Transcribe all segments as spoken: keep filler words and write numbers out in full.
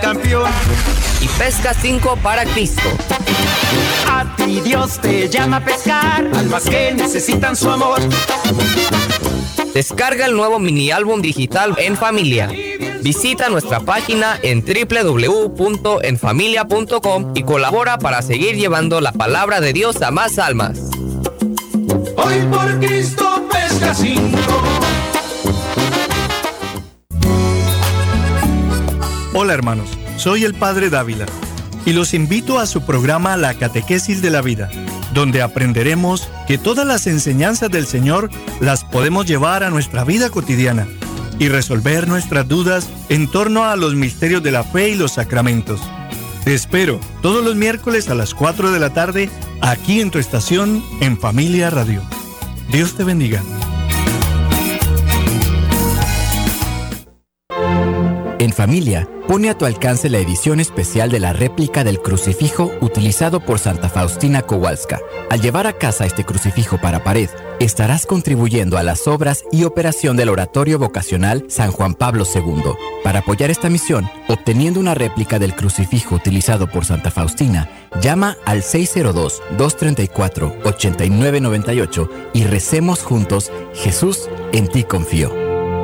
campeón. Y pesca cinco para Cristo. A ti Dios te llama a pescar, almas que necesitan su amor. Descarga el nuevo mini álbum digital En Familia. Visita nuestra página en doble u doble u doble u punto en familia punto com y colabora para seguir llevando la palabra de Dios a más almas. Hoy por Cristo pesca cinco. Hola hermanos, soy el Padre Dávila y los invito a su programa La Catequesis de la Vida, donde aprenderemos que todas las enseñanzas del Señor las podemos llevar a nuestra vida cotidiana y resolver nuestras dudas en torno a los misterios de la fe y los sacramentos. Te espero todos los miércoles a las cuatro de la tarde aquí en tu estación En Familia Radio. Dios te bendiga. En Familia pone a tu alcance la edición especial de la réplica del crucifijo utilizado por Santa Faustina Kowalska. Al llevar a casa este crucifijo para pared, estarás contribuyendo a las obras y operación del Oratorio Vocacional San Juan Pablo segundo. Para apoyar esta misión, obteniendo una réplica del crucifijo utilizado por Santa Faustina, llama al seis cero dos, dos tres cuatro, ocho nueve nueve ocho y recemos juntos: Jesús, en ti confío.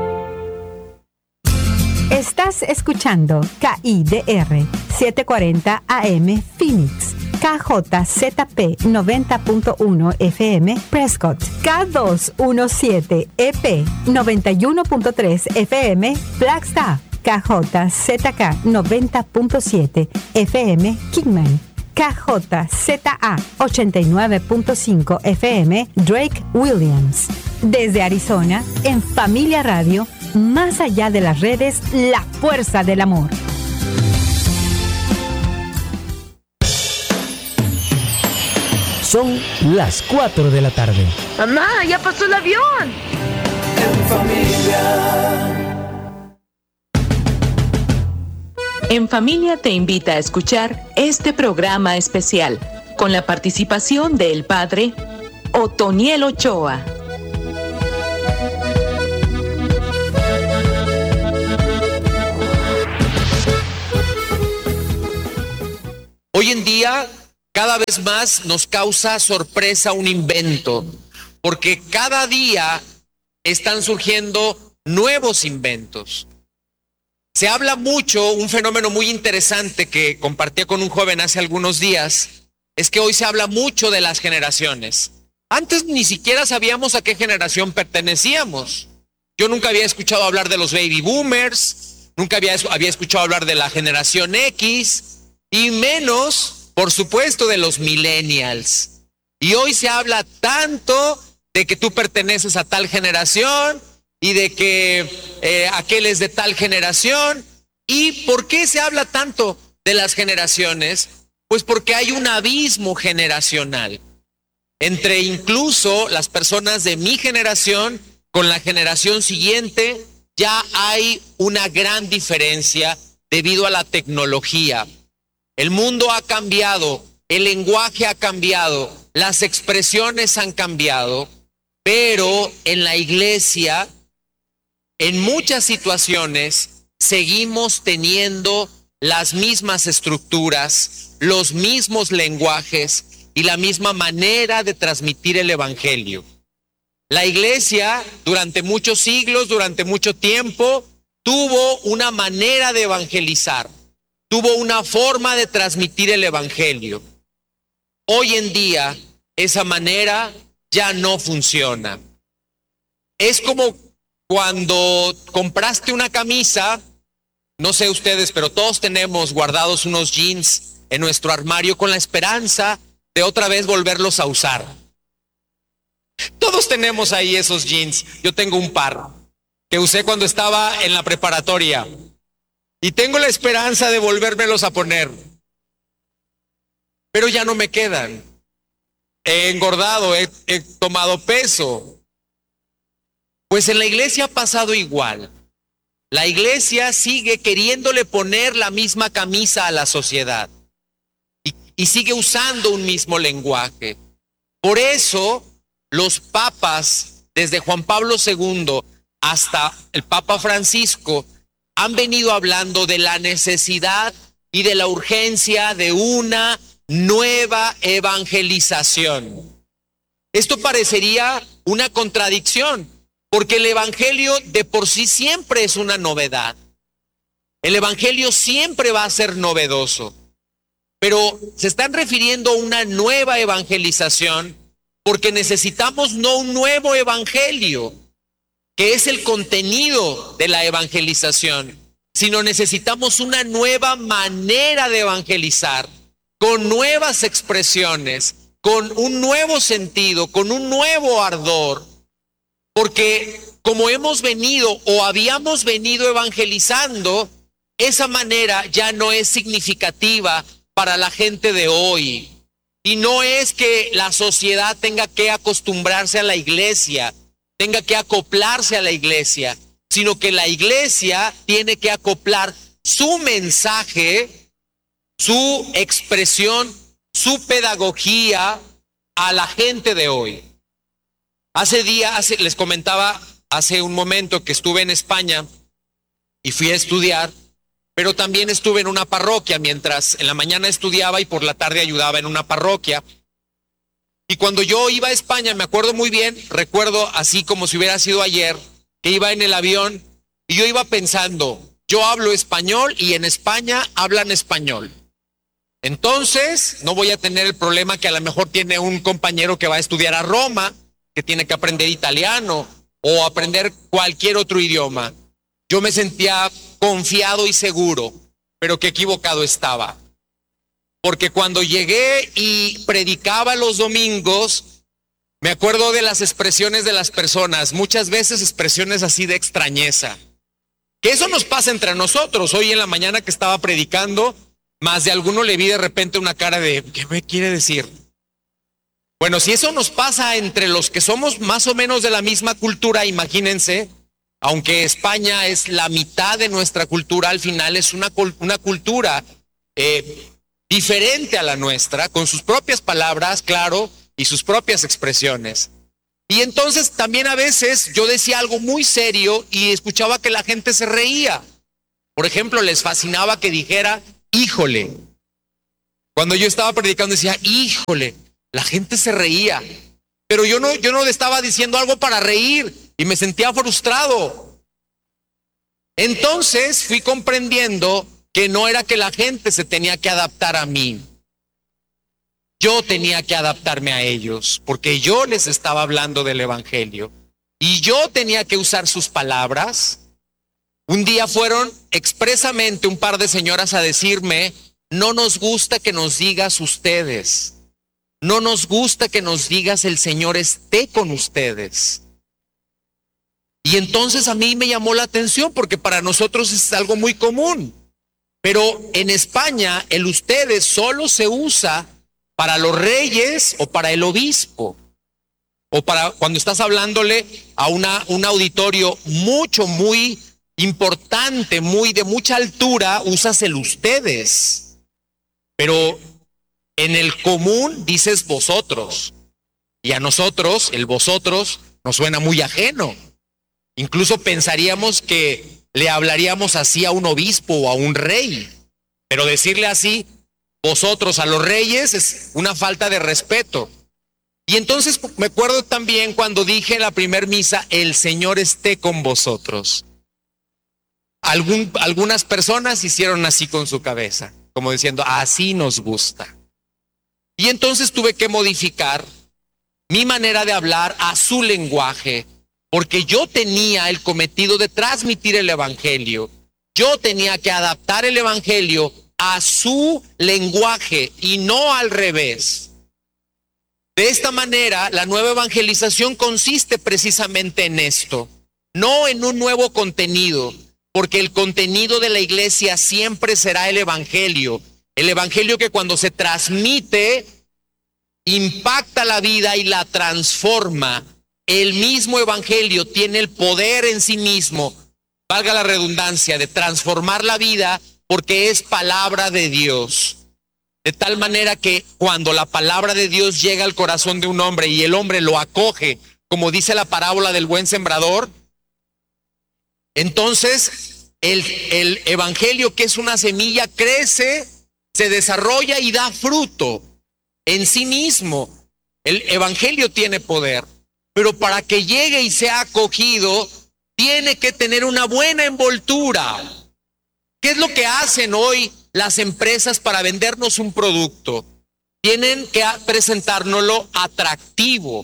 Estás escuchando K I D R setecientos cuarenta A M Phoenix, K J Z P noventa punto uno F M Prescott, K doscientos diecisiete E P noventa y uno punto tres F M Flagstaff, K J Z K noventa punto siete F M Kingman, K J Z A ochenta y nueve punto cinco F M Drake Williams. Desde Arizona, en Familia Radio, más allá de las redes, la fuerza del amor. Son las cuatro de la tarde. ¡Mamá, ya pasó el avión! En Familia. En Familia te invita a escuchar este programa especial con la participación del padre Otoniel Ochoa. Hoy en día, cada vez más nos causa sorpresa un invento, porque cada día están surgiendo nuevos inventos. Se habla mucho, un fenómeno muy interesante que compartía con un joven hace algunos días, es que hoy se habla mucho de las generaciones. Antes ni siquiera sabíamos a qué generación pertenecíamos. Yo nunca había escuchado hablar de los baby boomers, nunca había, había escuchado hablar de la generación X, y menos, por supuesto, de los millennials. Y hoy se habla tanto de que tú perteneces a tal generación y de que eh, aquel es de tal generación. ¿Y por qué se habla tanto de las generaciones? Pues porque hay un abismo generacional entre incluso las personas de mi generación con la generación siguiente. Ya hay una gran diferencia debido a la tecnología. El mundo ha cambiado, el lenguaje ha cambiado, las expresiones han cambiado, pero en la iglesia, en muchas situaciones, seguimos teniendo las mismas estructuras, los mismos lenguajes y la misma manera de transmitir el evangelio. La iglesia, durante muchos siglos, durante mucho tiempo, tuvo una manera de evangelizar. Tuvo una forma de transmitir el evangelio. Hoy en día, esa manera ya no funciona. Es como cuando compraste una camisa, no sé ustedes, pero todos tenemos guardados unos jeans en nuestro armario con la esperanza de otra vez volverlos a usar. Todos tenemos ahí esos jeans. Yo tengo un par que usé cuando estaba en la preparatoria. Y tengo la esperanza de volvérmelos a poner. Pero ya no me quedan. He engordado, he, he tomado peso. Pues en la iglesia ha pasado igual. La iglesia sigue queriéndole poner la misma camisa a la sociedad. Y, y sigue usando un mismo lenguaje. Por eso, los papas, desde Juan Pablo segundo hasta el Papa Francisco, han venido hablando de la necesidad y de la urgencia de una nueva evangelización. Esto parecería una contradicción, porque el evangelio de por sí siempre es una novedad. El evangelio siempre va a ser novedoso, pero se están refiriendo a una nueva evangelización porque necesitamos no un nuevo evangelio, que es el contenido de la evangelización, sino necesitamos una nueva manera de evangelizar, con nuevas expresiones, con un nuevo sentido, con un nuevo ardor, porque como hemos venido o habíamos venido evangelizando, esa manera ya no es significativa para la gente de hoy. Y no es que la sociedad tenga que acostumbrarse a la iglesia, tenga que acoplarse a la iglesia, sino que la iglesia tiene que acoplar su mensaje, su expresión, su pedagogía a la gente de hoy. Hace días, hace, les comentaba hace un momento que estuve en España y fui a estudiar, pero también estuve en una parroquia mientras en la mañana estudiaba y por la tarde ayudaba en una parroquia. Y cuando yo iba a España, me acuerdo muy bien, recuerdo así como si hubiera sido ayer, que iba en el avión y yo iba pensando, yo hablo español y en España hablan español. Entonces, no voy a tener el problema que a lo mejor tiene un compañero que va a estudiar a Roma, que tiene que aprender italiano o aprender cualquier otro idioma. Yo me sentía confiado y seguro, pero qué equivocado estaba. Porque cuando llegué y predicaba los domingos, me acuerdo de las expresiones de las personas, muchas veces expresiones así de extrañeza. Que eso nos pasa entre nosotros. Hoy en la mañana que estaba predicando, más de alguno le vi de repente una cara de, ¿qué me quiere decir? Bueno, si eso nos pasa entre los que somos más o menos de la misma cultura, imagínense, aunque España es la mitad de nuestra cultura, al final es una, una cultura eh, diferente a la nuestra, con sus propias palabras, claro, y sus propias expresiones. Y entonces también a veces yo decía algo muy serio y escuchaba que la gente se reía. Por ejemplo, les fascinaba que dijera, híjole. Cuando yo estaba predicando decía, híjole, la gente se reía. Pero yo no, yo no le estaba diciendo algo para reír y me sentía frustrado. Entonces fui comprendiendo que no era que la gente se tenía que adaptar a mí. Yo tenía que adaptarme a ellos, porque yo les estaba hablando del evangelio. Y yo tenía que usar sus palabras. Un día fueron expresamente un par de señoras a decirme, no nos gusta que nos digas ustedes. No nos gusta que nos digas el Señor esté con ustedes. Y entonces a mí me llamó la atención porque para nosotros es algo muy común. Pero en España el ustedes solo se usa para los reyes o para el obispo. O para cuando estás hablándole a una, un auditorio mucho, muy importante, muy de mucha altura, usas el ustedes. Pero en el común dices vosotros. Y a nosotros, el vosotros, nos suena muy ajeno. Incluso pensaríamos que le hablaríamos así a un obispo o a un rey. Pero decirle así, vosotros a los reyes, es una falta de respeto. Y entonces me acuerdo también cuando dije en la primer misa, el Señor esté con vosotros. Algún, algunas personas hicieron así con su cabeza, como diciendo, así nos gusta. Y entonces tuve que modificar mi manera de hablar a su lenguaje, porque yo tenía el cometido de transmitir el evangelio. Yo tenía que adaptar el evangelio a su lenguaje y no al revés. De esta manera, la nueva evangelización consiste precisamente en esto, no en un nuevo contenido, porque el contenido de la iglesia siempre será el evangelio. El evangelio que cuando se transmite impacta la vida y la transforma. El mismo evangelio tiene el poder en sí mismo, valga la redundancia, de transformar la vida porque es palabra de Dios. De tal manera que cuando la palabra de Dios llega al corazón de un hombre y el hombre lo acoge, como dice la parábola del buen sembrador, entonces el, el evangelio, que es una semilla, crece, se desarrolla y da fruto en sí mismo. El evangelio tiene poder, pero para que llegue y sea acogido, tiene que tener una buena envoltura. ¿Qué es lo que hacen hoy las empresas para vendernos un producto? Tienen que presentárnoslo atractivo.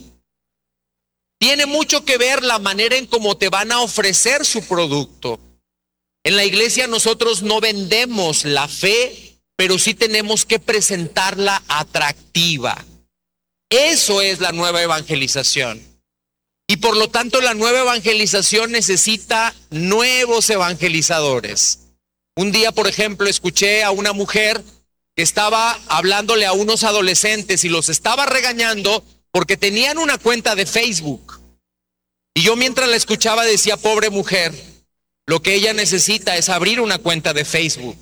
Tiene mucho que ver la manera en cómo te van a ofrecer su producto. En la iglesia nosotros no vendemos la fe, pero sí tenemos que presentarla atractiva. Eso es la nueva evangelización. Y por lo tanto la nueva evangelización necesita nuevos evangelizadores. Un día, por ejemplo, escuché a una mujer que estaba hablándole a unos adolescentes y los estaba regañando porque tenían una cuenta de Facebook. Y yo mientras la escuchaba decía, pobre mujer, lo que ella necesita es abrir una cuenta de Facebook.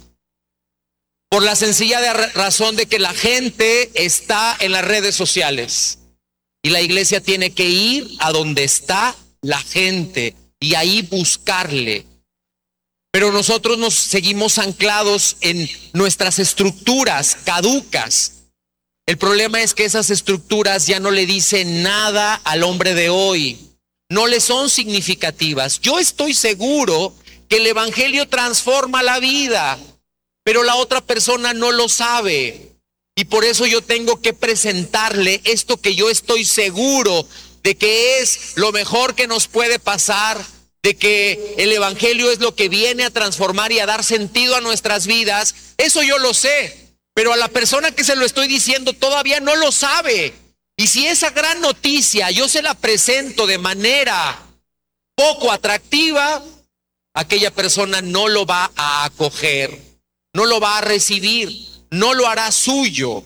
Por la sencilla de razón de que la gente está en las redes sociales. Y la iglesia tiene que ir a donde está la gente y ahí buscarle. Pero nosotros nos seguimos anclados en nuestras estructuras caducas. El problema es que esas estructuras ya no le dicen nada al hombre de hoy. No le son significativas. Yo estoy seguro que el evangelio transforma la vida, pero la otra persona no lo sabe. Y por eso yo tengo que presentarle esto que yo estoy seguro de que es lo mejor que nos puede pasar, de que el evangelio es lo que viene a transformar y a dar sentido a nuestras vidas. Eso yo lo sé, pero a la persona que se lo estoy diciendo todavía no lo sabe. Y si esa gran noticia yo se la presento de manera poco atractiva, aquella persona no lo va a acoger, no lo va a recibir, no lo hará suyo.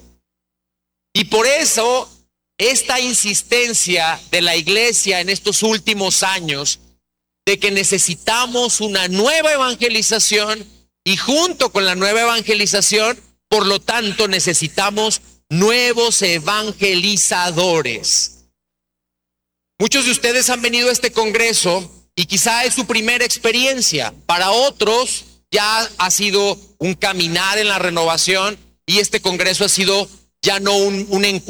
Y por eso esta insistencia de la iglesia en estos últimos años de que necesitamos una nueva evangelización, y junto con la nueva evangelización, por lo tanto, necesitamos nuevos evangelizadores. Muchos de ustedes han venido a este congreso y quizá es su primera experiencia. Para otros ya ha sido un caminar en la renovación y este congreso ha sido ya no un, un encuentro